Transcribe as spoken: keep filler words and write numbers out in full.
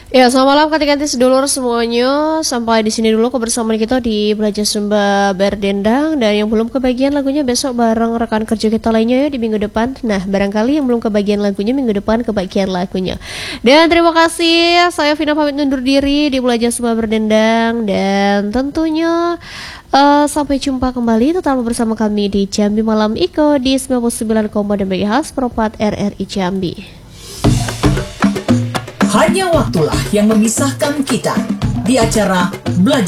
Ya, selamat malam kanti-kanti sedulur semuanya. Sampai di sini dulu kebersamaan kita di Belajar Sumba Berdendang. Dan yang belum kebagian lagunya besok bareng rekan kerja kita lainnya ya di minggu depan. Nah, barangkali yang belum kebagian lagunya minggu depan kebagian lagunya. Dan terima kasih. Saya Vina pamit undur diri di Belajar Sumba Berdendang. Dan tentunya uh, sampai jumpa kembali tetap bersama kami di Jambi Malam Iko di sembilan puluh sembilan koma dua M H Z Propat R R I Jambi. Hanya waktulah yang memisahkan kita di acara Belajar